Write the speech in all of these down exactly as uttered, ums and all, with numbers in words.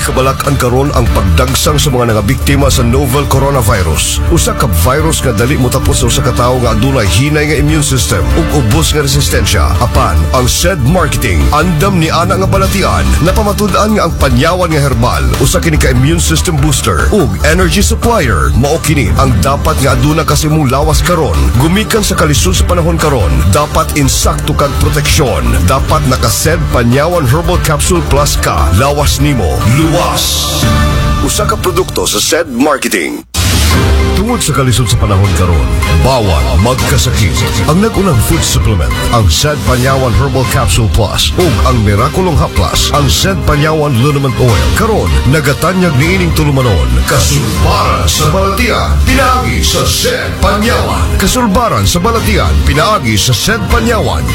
kabalakan karon ang pagdagsang sa mga nangabiktima sa novel coronavirus. Usa ka virus nga dali motapos sa usa ka tawo nga adunay hinay nga immune system ug ubos nga resistensya. Apan ang S E D Marketing andam ni ana nga balatian na pamatud-an nga ang panyawan nga herbal usa kini ka immune system booster ug energy supplier. Mao kini ang dapat nga aduna kasi mong lawas karon gumikan sa kalisod sa panahon karon. Dapat insakto kag proteksyon. Dapat naka-S E D Panyawan Herbal Capsule Plus ka. Lawas nimo, luwas. Usa ka produkto sa S E D Marketing. Tungod sa kalisod sa panahon karon, bawal magkasakit. Ang nag-unang food supplement, ang S E D Panyawan Herbal Capsule Plus ug ang Miraculong Haplas, ang S E D Panyawan Liniment Oil. Karon, nagatanyag niining tulumanon. Kasulbaran sa balatian, pinaagi sa S E D Panyawan. Kasulbaran sa balatian, pinaagi sa S E D Panyawan.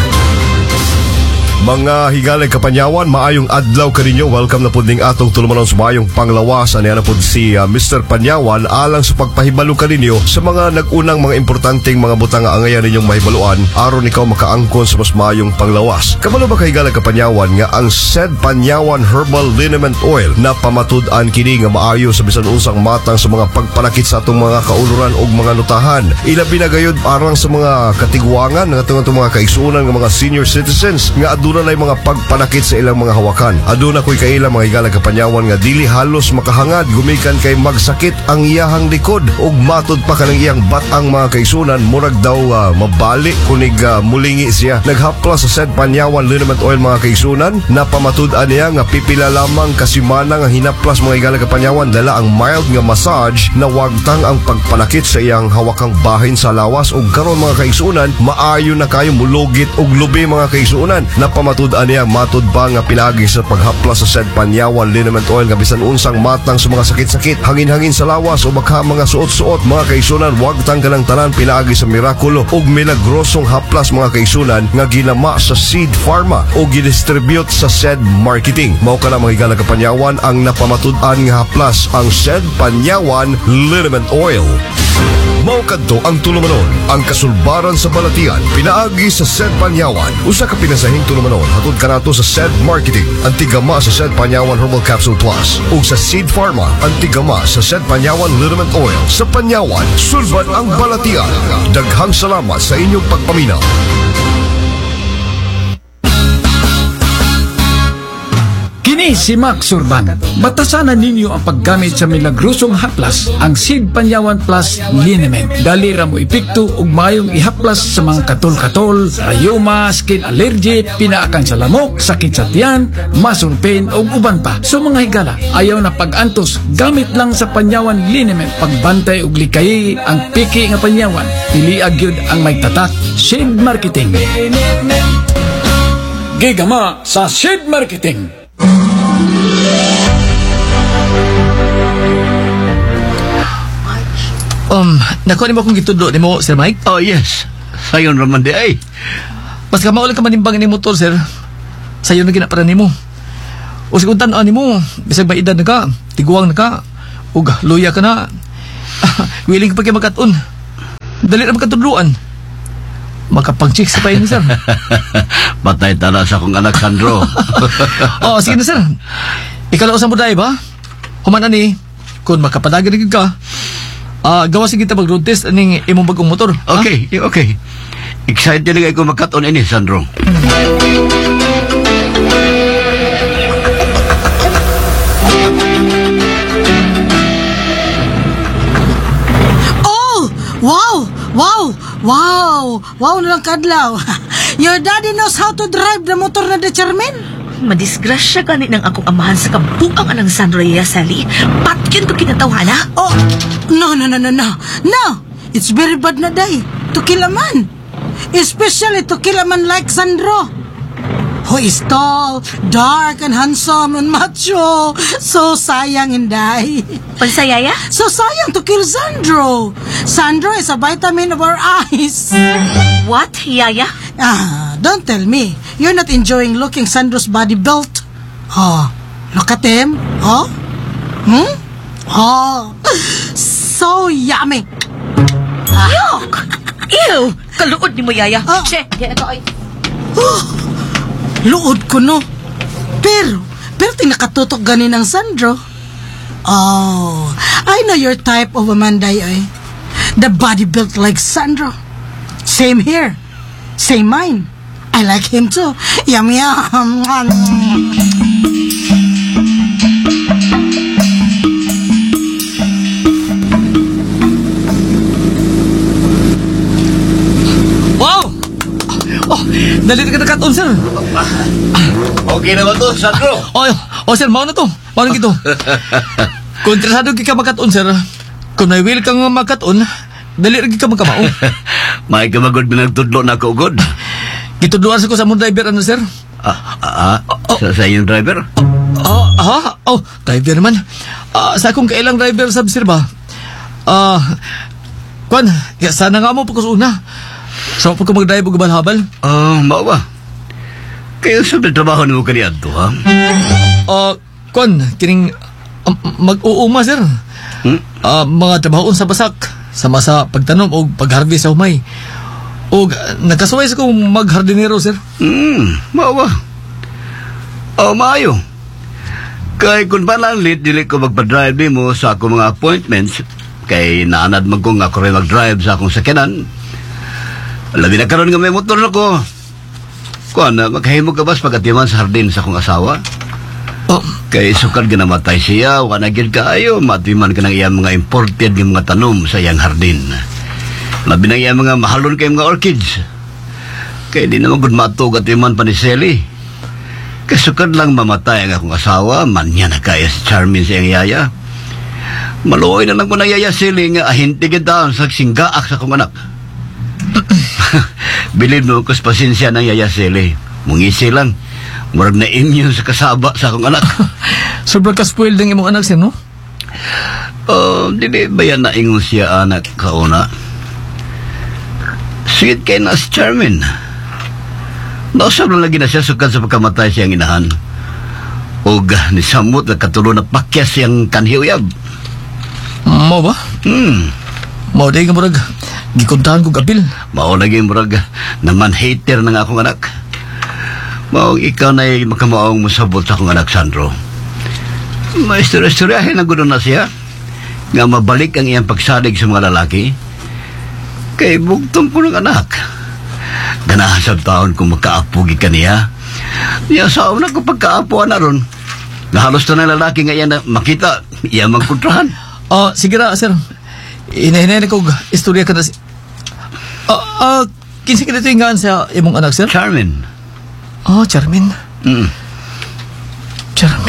Mga higalay kapanyawan, maayong adlaw kaninyo. Welcome na po ding atong tulumanon sa maayong panglawas. Ano na po si uh, Mister Panyawan alang sa pagpahibalo kaninyo sa mga nag-unang mga importanteng mga butang nga angayan ninyong mahibaluan aron ikaw makaangkon sa mas maayong panglawas. Kabalo ba kay higalay kapanyawan nga ang S E D Panyawan Herbal Liniment Oil na pamatud-an kini nga maayo sa bisan unsang matang sa mga pagpanakit sa atong mga kauluran ug mga nutahan. Ilabi na gayud alang sa mga katigwangan nga atong mga kaigsuonan nga mga senior citizens nga aduna na mga pagpanakit sa ilang mga hawakan. Aduna ko'y kailang mga higalang kapanyawan nga dili halos makahangad gumikan kay magsakit ang iyahang likod ug matod pa kanang iyang batang mga kaisunan murag daw uh, mabali kunig uh, mulingi siya. Naghaplas sa S E D Panyawan Liniment Oil mga kaisunan na pamatud-an niya nga pipila lamang kasimana nga hinaplas mga higalang kapanyawan dala ang mild nga massage na wagtang ang pagpanakit sa iyang hawakang bahin sa lawas ug karon mga kaisunan maayo na kayo mulugit ug lubi mga kaisunan na matud-an niya matud pa nga pinagi sa paghaplas sa S E D Panyawan Liniment Oil nga bisan unsang matang sa mga sakit-sakit, hangin-hangin sa lawas o baka mga suot-suot mga kaisunan, wag tanggalang tanan pinagi sa Miraculo ug milagrosong haplas mga kaisunan nga ginama sa Seed Pharma o gidistribute sa S E D Marketing. Mao kana mga higalang kapanyawan ang napamatud-an nga haplas ang S E D Panyawan Liniment Oil. Mao kadto ang tulumanon, ang kasulbaran sa balatian pinaagi sa S E D Panyawan. Usa ka pinasahing tulumanon hatod kanato sa S E D Marketing, ang tigama sa S E D Panyawan Herbal Capsule Plus ug sa Seed Pharma, ang tigama sa S E D Panyawan Liniment Oil. Sa Panyawan, sulbad ang balatian. Daghang salamat sa inyong pagpaminaw. Kini si Max Urban. Batasanan ninyo ang paggamit sa milagrosong haplas, ang Seed Panyawan Plus Liniment. Dali ra mo epekto ug mayong ihaplas sa mga katol-katol, rayuma, skin allergy, pinaakan sa lamok, sakit sa tiyan, muscle pain ug uban pa. So mga higala, ayaw na pag-antos, gamit lang sa Panyawan Liniment. Pagbantay ug likay ang piki nga panyawan. Piliag yun ang may tatak. Seed Marketing. Gigama sa Seed Marketing. Um, nakuha ni mo akong gitudo ni mo, Sir Mike? Oh, yes. Sayon raman di ay. Mas ka maulang ka manimbang ni motor, Sir. Sayon na ginaparan ni mo. O sigun tanan ni mo, bisag may edad na ka, tiguang na ka, ug luya ka na. Willing pa kayo magkaton. Dali na magkatudluan. Makapang-chicks sa payo ni Sir. Patay tara sa akong anak, Sandro. Oh, sige na, Sir. Ikalausan mo dahil ba? Humanan ni, kung makapadagin rin ka, Ah, uh, gawa sige ta mag-road test aning imong bagong motor. Okay, ha? Okay. Excited lang ako magkat-on ini, Sandro. Oh! Wow! Wow! Wow! Wow na lang kadlaw. Your daddy knows how to drive the motor na de Charmin? Madisgrasya gani ng akong amahan sa kabuang anang Sandro Yasali. Patkin ko kinatawhana. Oh, no, no, no, no, no. No, it's very bad na day to kill a man. Especially to kill a man like Sandro, who is tall, dark, and handsome, and macho. So sayang, Inday. Pansayaya? So sayang to kill Sandro. Sandro is a vitamin of our eyes. What, Yaya? Ah, don't tell me. You're not enjoying looking Sandro's body built. Oh, look at him. Oh? Hmm? Oh, so yummy. Yuck! Ew! Kaluod ni mo, Yaya. Ah. Che, yan ito ay... Oh, luod ko, no? Pero, Pero tinakatutok ganin ng Sandro. Oh, I know your type of a man, day, eh. The body built like Sandro. Same here. Same mine. I like him too. Yum, yum. Wow! Oh, dali ka na katon, sir. Okay naman to, Sandro. Oh, oh sir, mao na to. Mao na gito. Kung interesado ka makaton, sir, kung may will kang makaton, dali rin ka magkamao. May kamagod binagtudlo na ako, God. Gituduan sa ko sa mong driver, ano, sir? Ah, ah, ah, sa, sa iyong driver? Ah, ah, oh, driver naman. Ah, sa akong kailang driver, sab, sir ba? Ah, kwan, ya, sana nga mo pagkusuna. Sa so, pag mag-drive o gabal-habal. Ah, uh, maawa. Kayo sa trabaho ni mo kaniyad to, ha? Ah, kwan, kining um, mag-uuma, sir. Hmm? Ah, mga trabahoon sa basak, sama sa pagtanom o pag-harvest sa humay. O nagkasuway sa kong mag-hardinero, sir. Hmm, maawa. Oh, maayo. Kay kung ba lang late, dili ko magpa-drive ni mo sa akong mga appointments, kay naanad man kong ako rin mag-drive sa akong sakyanan. Labi na karon nga may motor na ko. Kuha na, maghahimog ka bas pagkatiman sa hardin sa akong asawa. Oh, Kay sukad ka namatay siya, wanagid ka ayo, matiman ka ng iyang mga imported ng mga tanom sa iyang hardin. Labi na iyang mga mahalon kay mga orchids. Kay di naman gud matug at iman pa ni Sally. Kay sukad lang mamatay ang akong asawa, manya na kaya si Charmin sa iyang yaya. Maluoy na lang ko na yaya Sally nga ahintigid daon sa singgaak sa akong anak. Bilid mo ko sa pasensya ng yaya Sally. Mungisi lang. Murag na immune sa kasaba sa akong anak. sobrang ka-spoiled ng imong anak, sir, no? Oh, dili ba yan na ingon siya anak kauna? Sweet kay na si Charmin. Nausap lang lagi na siya sukad sa pagkamatay siyang inahan. O ni samot na katulo na pakyas siyang kanhiuyab. Mo ba? Hmm. Mo day ka murag gikuntahan ko kapil. Mao lagi murag naman hater ng akong anak. Mao ikaw na makamaong musabot sa akong anak, Sandro. May istorya-istoryahin na gudon na siya nga mabalik ang iyang pagsalig sa mga lalaki. Kay bugtong ko ng anak. Ganahan sa taon kung makaapugi ka niya. Niya sa una ko pagkaapuan na ron. Nahalos na ng lalaki nga iyan na makita, iya magkontrahan. Ah, sige ra, sir. Inahinay na ko istorya ka na si... Ah, ah, kinsa ka dito yung sa imong anak, sir? Charmin. Oh, Charmin. Mm. Charmin.